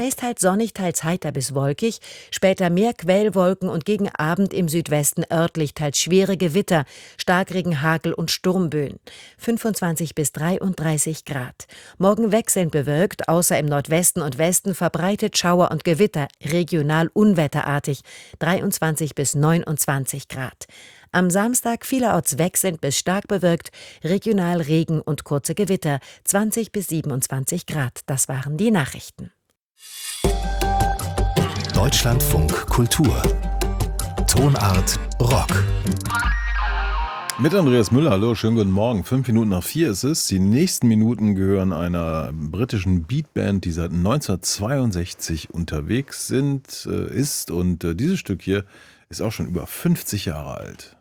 Teils sonnig, teils heiter bis wolkig, später mehr Quellwolken und gegen Abend im Südwesten örtlich teils schwere Gewitter, Starkregen, Hagel und Sturmböen. 25 bis 33 Grad. Morgen wechselnd bewölkt, außer im Nordwesten und Westen verbreitet Schauer und Gewitter, regional unwetterartig, 23 bis 29 Grad. Am Samstag vielerorts wechselnd bis stark bewölkt, regional Regen und kurze Gewitter, 20 bis 27 Grad. Das waren die Nachrichten. Deutschlandfunk Kultur. Tonart Rock. Mit Andreas Müller, hallo, schönen guten Morgen. 5:05 ist es. Die nächsten Minuten gehören einer britischen Beatband, die seit 1962 unterwegs ist. Und dieses Stück hier ist auch schon über 50 Jahre alt.